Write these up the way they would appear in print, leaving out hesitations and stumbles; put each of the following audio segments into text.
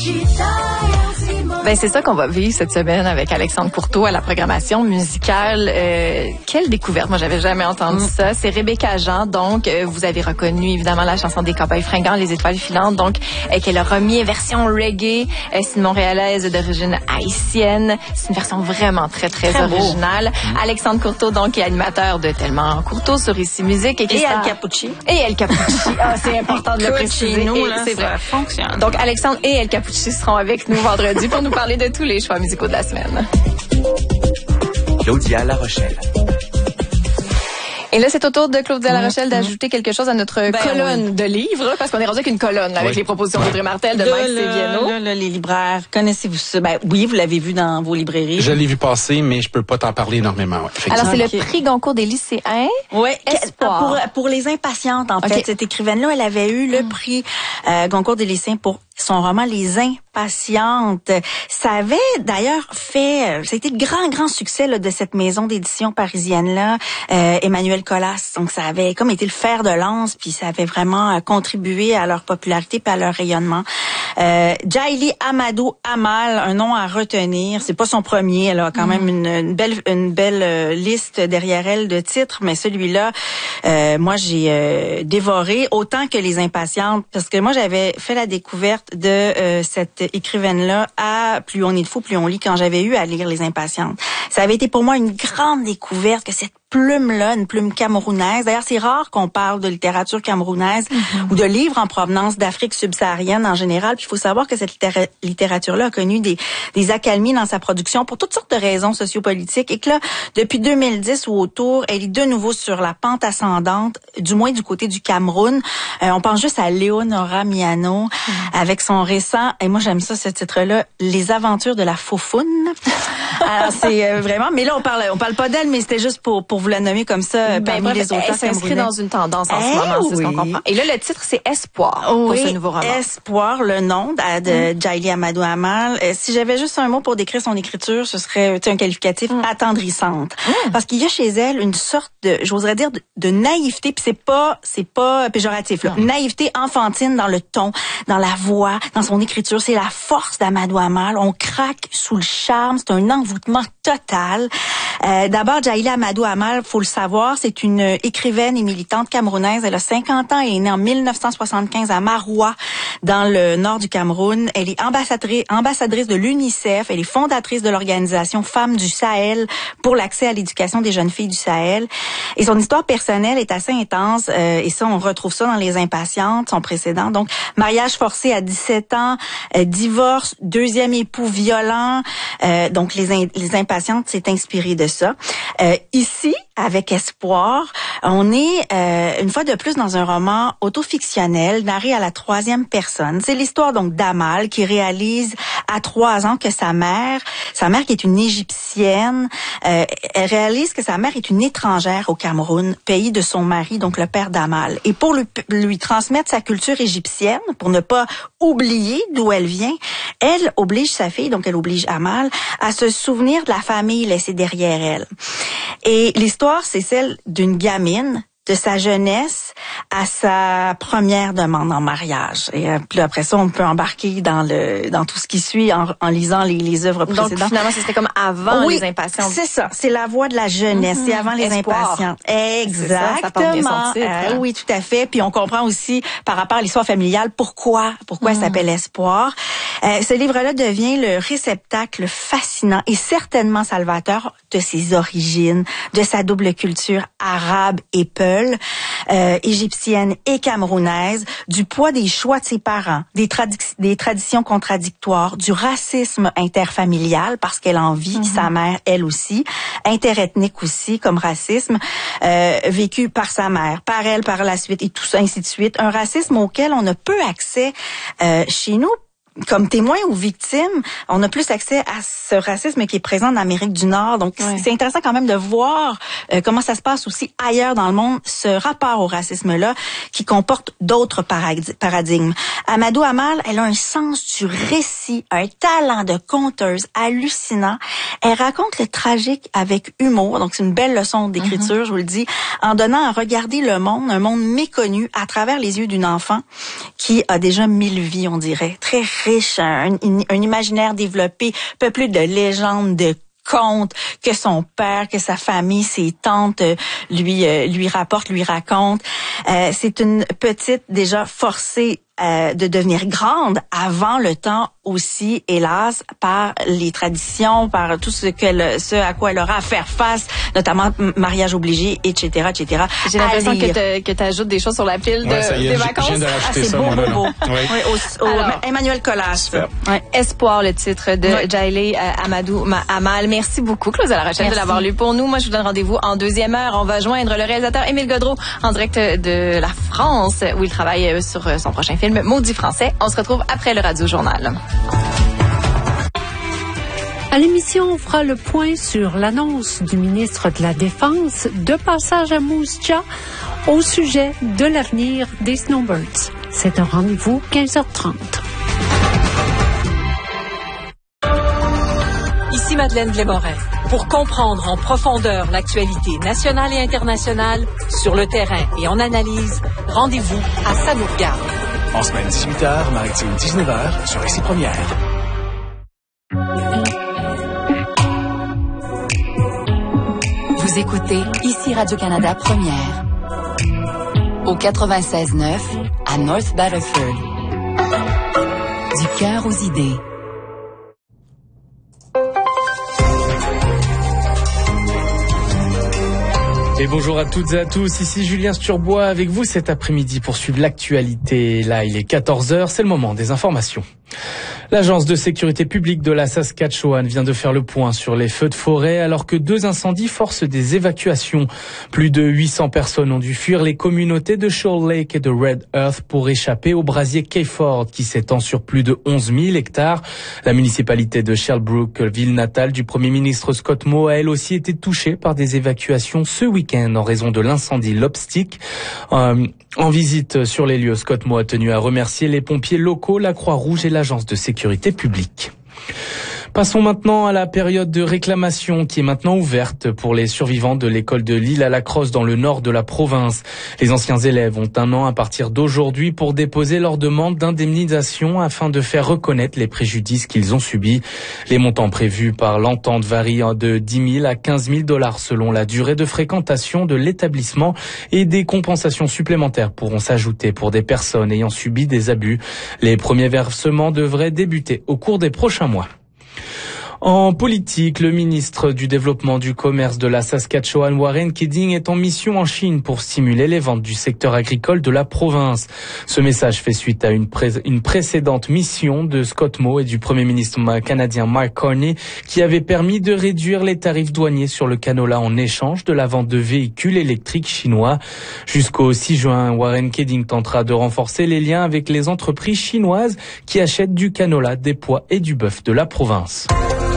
Ben c'est ça qu'on va vivre cette semaine avec Alexandre Courteau à la programmation musicale. Quelle découverte, moi j'avais jamais entendu ça. C'est Rebecca Jean, donc vous avez reconnu évidemment la chanson des Cowboys fringants, Les Étoiles filantes, donc qu'elle a remis version reggae. C'est une Montréalaise d'origine haïtienne. C'est une version vraiment très originale. Alexandre Courteau donc est animateur de Tellement Courteau sur Ici Musique et El Capucci. Et El Capucci. C'est important de le préciser. Nous, là, c'est vrai. Ça fonctionne. Donc Alexandre et El Capucci seront avec nous vendredi pour nous parler de tous les choix musicaux de la semaine. Claudia La Rochelle. Et là, c'est au tour de Claudia La Rochelle d'ajouter quelque chose à notre colonne de livres, parce qu'on est rendu avec une colonne là, avec les propositions d'Audrey Martel, de Mike Séviano. Là, les libraires, connaissez-vous ça? Ben oui, vous l'avez vu dans vos librairies. Je l'ai vu passer, mais je peux pas t'en parler énormément. Ouais, alors, c'est le prix Goncourt des lycéens. Oui, Espoir. Pour les impatientes, en fait. Cette écrivaine-là, elle avait eu le prix Goncourt des lycéens pour son roman Les Impatientes. Ça avait d'ailleurs fait, ça a été le grand succès là, de cette maison d'édition parisienne-là, Emmanuel Colas. Donc ça avait comme été le fer de lance, puis ça avait vraiment contribué à leur popularité puis à leur rayonnement. Jaili Amadou Amal, un nom à retenir. C'est pas son premier, elle a quand même une belle liste derrière elle de titres, mais celui-là, moi j'ai dévoré autant que Les Impatientes, parce que moi j'avais fait la découverte de cette écrivaine-là à Plus on est de fou, plus on lit, quand j'avais eu à lire Les Impatientes. Ça avait été pour moi une grande découverte que cette plume-là, une plume camerounaise. D'ailleurs, c'est rare qu'on parle de littérature camerounaise ou de livres en provenance d'Afrique subsaharienne en général. Puis il faut savoir que cette littérature-là a connu des accalmies dans sa production pour toutes sortes de raisons sociopolitiques et que là, depuis 2010 ou autour, elle est de nouveau sur la pente ascendante, du moins du côté du Cameroun. On pense juste à Léonora Miano avec son récent, et moi j'aime ça ce titre-là, Les aventures de la faufoune. Alors c'est vraiment, mais là on parle pas d'elle, mais c'était juste pour vous la nommer comme ça parmi les auteurs. Elle s'inscrit dans une tendance en ce moment, c'est ce qu'on comprend. Et là, le titre, c'est Espoir pour ce nouveau roman. Espoir, le nom de Jaili Amadou Amal. Si j'avais juste un mot pour décrire son écriture, ce serait un qualificatif attendrissante. Parce qu'il y a chez elle une sorte de, j'oserais dire, de naïveté, puis c'est pas péjoratif, là. Naïveté enfantine dans le ton, dans la voix, dans son écriture. C'est la force d'Amadou Amal. On craque sous le charme. C'est un envoûtement total. D'abord, Jaili Amadou Amal, faut le savoir, c'est une écrivaine et militante camerounaise. Elle a 50 ans. Elle est née en 1975 à Maroua, dans le nord du Cameroun. Elle est ambassadrice de l'UNICEF. Elle est fondatrice de l'organisation Femmes du Sahel pour l'accès à l'éducation des jeunes filles du Sahel. Et son histoire personnelle est assez intense. Et ça, on retrouve ça dans Les Impatientes, son précédent. Donc, mariage forcé à 17 ans, divorce, deuxième époux violent. Donc, Les Impatientes s'est inspiré de ça. Ici, avec Espoir, on est une fois de plus dans un roman autofictionnel narré à la troisième personne. C'est l'histoire donc d'Amal qui réalise à 3 ans que sa mère qui est une Égyptienne, elle réalise que sa mère est une étrangère au Cameroun, pays de son mari, donc le père d'Amal. Et pour lui transmettre sa culture égyptienne, pour ne pas oublier d'où elle vient, elle oblige sa fille, donc elle oblige Amal, à se souvenir de la famille laissée derrière elle. Et l'histoire, c'est celle d'une gamine, de sa jeunesse à sa première demande en mariage. Et puis après ça, on peut embarquer dans tout ce qui suit en lisant les œuvres précédentes. Donc finalement, c'était comme avant Les Impatientes. C'est ça. C'est la voix de la jeunesse. C'est avant Les Impatientes. Exactement. Ça porte bien son titre. Oui, tout à fait. Puis on comprend aussi par rapport à l'histoire familiale pourquoi elle s'appelle Espoir. Ce livre-là devient le réceptacle fascinant et certainement salvateur de ses origines, de sa double culture arabe et peul. Égyptienne et camerounaise, du poids des choix de ses parents, des traditions contradictoires, du racisme interfamilial parce qu'elle en vit, sa mère, elle aussi, interethnique aussi comme racisme, vécu par sa mère, par elle par la suite et tout ça, ainsi de suite. Un racisme auquel on a peu accès chez nous. Comme témoin ou victime, on a plus accès à ce racisme qui est présent en Amérique du Nord. Donc, c'est intéressant quand même de voir comment ça se passe aussi ailleurs dans le monde, ce rapport au racisme-là qui comporte d'autres paradigmes. Amadou Amal, elle a un sens du récit, un talent de conteuse hallucinant. Elle raconte le tragique avec humour. Donc, c'est une belle leçon d'écriture, je vous le dis, en donnant à regarder le monde, un monde méconnu, à travers les yeux d'une enfant qui a déjà 1000 vies, on dirait. Très riche, un imaginaire développé, peuplé de légendes, de contes que son père, que sa famille, ses tantes lui racontent. C'est une petite déjà forcée de devenir grande avant le temps aussi, hélas, par les traditions, par tout ce à quoi elle aura à faire face, notamment mariage obligé, etc., etc. J'ai l'impression que tu ajoutes des choses sur la pile des vacances. Je viens de rajouter c'est ça, beau. Oui. Alors, Emmanuel Colas. Ouais. Espoir, le titre de Jailey Amadou Amal. Merci beaucoup, Claude à la Rochelle, de l'avoir lu pour nous. Moi, je vous donne rendez-vous en deuxième heure. On va joindre le réalisateur Émile Godreau en direct de la France, où il travaille sur son prochain film Maudit français. On se retrouve après le Radio Journal. À l'émission, on fera le point sur l'annonce du ministre de la Défense de passage à Moose Jaw au sujet de l'avenir des snowbirds. C'est un rendez-vous 15h30. Ici Madeleine Blais-Morin. Pour comprendre en profondeur l'actualité nationale et internationale, sur le terrain et en analyse, rendez-vous à Ça nous regarde. En semaine 18h, maritime 19h, sur Ici Première. Vous écoutez Ici Radio-Canada Première. Au 96.9 à North Battleford. Du cœur aux idées. Et bonjour à toutes et à tous, ici Julien Sturbois avec vous cet après-midi pour suivre l'actualité. Là, il est 14h, c'est le moment des informations. L'Agence de sécurité publique de la Saskatchewan vient de faire le point sur les feux de forêt alors que 2 incendies forcent des évacuations. Plus de 800 personnes ont dû fuir les communautés de Shoal Lake et de Red Earth pour échapper au brasier Kayford qui s'étend sur plus de 11 000 hectares. La municipalité de Sherbrooke, ville natale du Premier ministre Scott Moe, a elle aussi été touchée par des évacuations ce week-end en raison de l'incendie Lopstick. En visite sur les lieux, Scott Moe a tenu à remercier les pompiers locaux, la Croix-Rouge et l'Agence de sécurité publique. Passons maintenant à la période de réclamation qui est maintenant ouverte pour les survivants de l'école de l'Île-à-la-Crosse dans le nord de la province. Les anciens élèves ont 1 an à partir d'aujourd'hui pour déposer leur demande d'indemnisation afin de faire reconnaître les préjudices qu'ils ont subis. Les montants prévus par l'entente varient de 10 000 à 15 000 $ selon la durée de fréquentation de l'établissement et des compensations supplémentaires pourront s'ajouter pour des personnes ayant subi des abus. Les premiers versements devraient débuter au cours des prochains mois. En politique, le ministre du Développement du Commerce de la Saskatchewan, Warren Kedding, est en mission en Chine pour stimuler les ventes du secteur agricole de la province. Ce message fait suite à une précédente mission de Scott Moe et du Premier ministre canadien Mark Carney qui avait permis de réduire les tarifs douaniers sur le canola en échange de la vente de véhicules électriques chinois. Jusqu'au 6 juin, Warren Kedding tentera de renforcer les liens avec les entreprises chinoises qui achètent du canola, des pois et du bœuf de la province.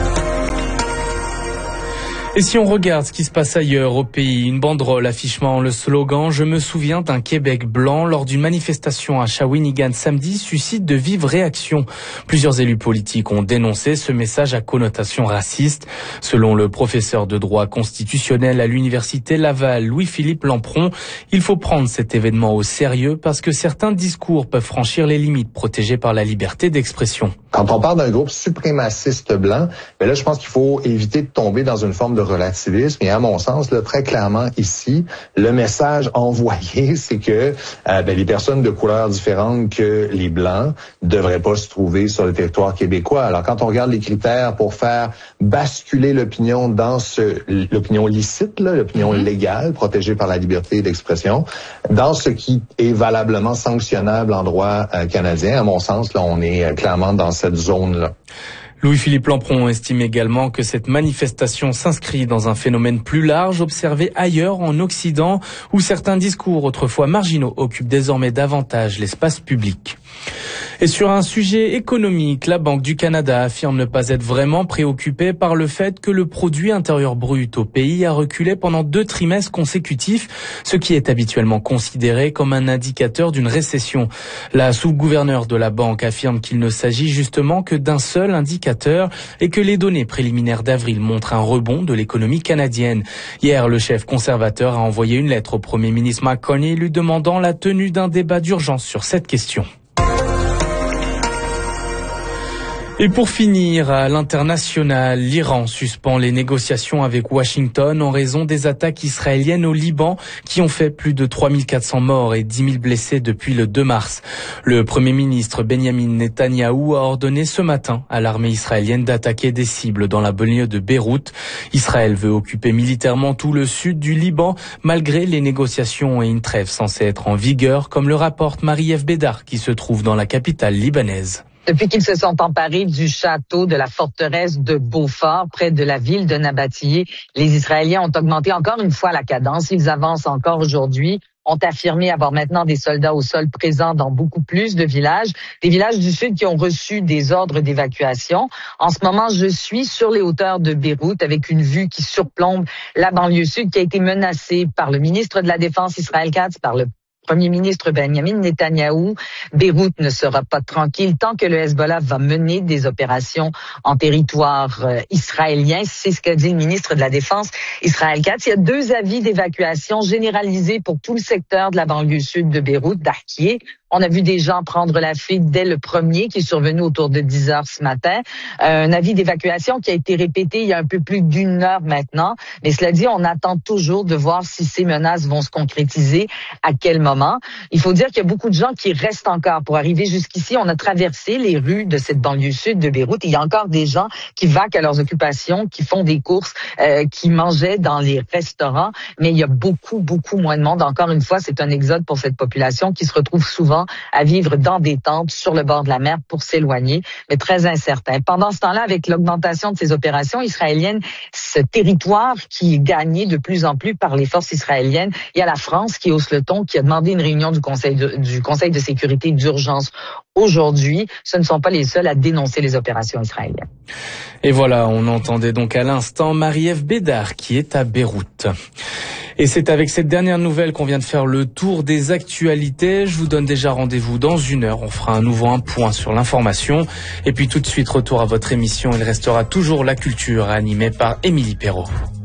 Et si on regarde ce qui se passe ailleurs au pays, une banderole affichant le slogan « Je me souviens d'un Québec blanc » lors d'une manifestation à Shawinigan samedi suscite de vives réactions. Plusieurs élus politiques ont dénoncé ce message à connotation raciste. Selon le professeur de droit constitutionnel à l'université Laval, Louis-Philippe Lampron, il faut prendre cet événement au sérieux parce que certains discours peuvent franchir les limites protégées par la liberté d'expression. Quand on parle d'un groupe suprémaciste blanc, ben là, je pense qu'il faut éviter de tomber dans une forme de relativisme. Et à mon sens, là, très clairement ici, le message envoyé, c'est que les personnes de couleurs différentes que les blancs devraient pas se trouver sur le territoire québécois. Alors, quand on regarde les critères pour faire basculer l'opinion dans l'opinion licite, là, l'opinion légale, protégée par la liberté d'expression, dans ce qui est valablement sanctionnable en droit canadien, à mon sens, là, on est clairement dans cette zone-là. Louis-Philippe Lampron estime également que cette manifestation s'inscrit dans un phénomène plus large observé ailleurs en Occident où certains discours autrefois marginaux occupent désormais davantage l'espace public. Et sur un sujet économique, la Banque du Canada affirme ne pas être vraiment préoccupée par le fait que le produit intérieur brut au pays a reculé pendant 2 trimestres consécutifs, ce qui est habituellement considéré comme un indicateur d'une récession. La sous-gouverneure de la banque affirme qu'il ne s'agit justement que d'un seul indicateur et que les données préliminaires d'avril montrent un rebond de l'économie canadienne. Hier, le chef conservateur a envoyé une lettre au Premier ministre Mark Carney lui demandant la tenue d'un débat d'urgence sur cette question. Et pour finir, à l'international, l'Iran suspend les négociations avec Washington en raison des attaques israéliennes au Liban qui ont fait plus de 3400 morts et 10 000 blessés depuis le 2 mars. Le Premier ministre Benjamin Netanyahou a ordonné ce matin à l'armée israélienne d'attaquer des cibles dans la banlieue de Beyrouth. Israël veut occuper militairement tout le sud du Liban malgré les négociations et une trêve censée être en vigueur, comme le rapporte Marie-Ève Bédard qui se trouve dans la capitale libanaise. Depuis qu'ils se sont emparés du château de la forteresse de Beaufort, près de la ville de Nabatiyé, les Israéliens ont augmenté encore une fois la cadence. Ils avancent encore aujourd'hui, ont affirmé avoir maintenant des soldats au sol présents dans beaucoup plus de villages, des villages du sud qui ont reçu des ordres d'évacuation. En ce moment, je suis sur les hauteurs de Beyrouth avec une vue qui surplombe la banlieue sud qui a été menacée par le ministre de la Défense Israël Katz, par le Premier ministre Benjamin Netanyahou. Beyrouth ne sera pas tranquille tant que le Hezbollah va mener des opérations en territoire israélien. C'est ce qu'a dit le ministre de la Défense Israël Katz. Il y a 2 avis d'évacuation généralisés pour tout le secteur de la banlieue sud de Beyrouth, d'Arkié. On a vu des gens prendre la fuite dès le premier qui est survenu autour de 10 heures ce matin. Un avis d'évacuation qui a été répété il y a un peu plus d'1 heure maintenant. Mais cela dit, on attend toujours de voir si ces menaces vont se concrétiser, à quel moment. Il faut dire qu'il y a beaucoup de gens qui restent encore. Pour arriver jusqu'ici, on a traversé les rues de cette banlieue sud de Beyrouth. Il y a encore des gens qui vaquent à leurs occupations, qui font des courses, qui mangeaient dans les restaurants. Mais il y a beaucoup moins de monde. Encore une fois, c'est un exode pour cette population qui se retrouve souvent à vivre dans des tentes sur le bord de la mer pour s'éloigner, mais très incertain. Pendant ce temps-là, avec l'augmentation de ces opérations israéliennes, ce territoire qui est gagné de plus en plus par les forces israéliennes, il y a la France qui hausse le ton, qui a demandé une réunion du Conseil de sécurité d'urgence aujourd'hui. Ce ne sont pas les seuls à dénoncer les opérations israéliennes. Et voilà, on entendait donc à l'instant Marie-Ève Bédard qui est à Beyrouth. Et c'est avec cette dernière nouvelle qu'on vient de faire le tour des actualités. Je vous donne déjà rendez-vous dans 1 heure. On fera à nouveau un point sur l'information. Et puis tout de suite, retour à votre émission. Il restera toujours la culture animée par Émilie Perrault.